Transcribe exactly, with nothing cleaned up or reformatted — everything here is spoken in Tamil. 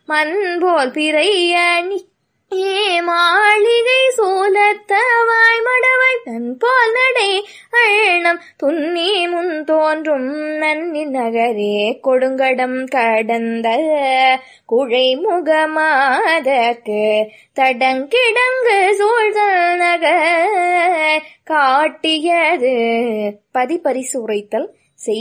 மண்போல் பிறையணி ஏ மாளிகை சோலத்தவாய் மடவை தன்போல் நடை அண்ணம் துன்னி முன் தோன்றும் நன்னி நகரே கொடுங்கடம் கடந்த குழை முகமாதக்கு தடங்கிடங்கு சூழ்தல் நகர் காட்டியது. பதிபரிசு உரைத்தல்.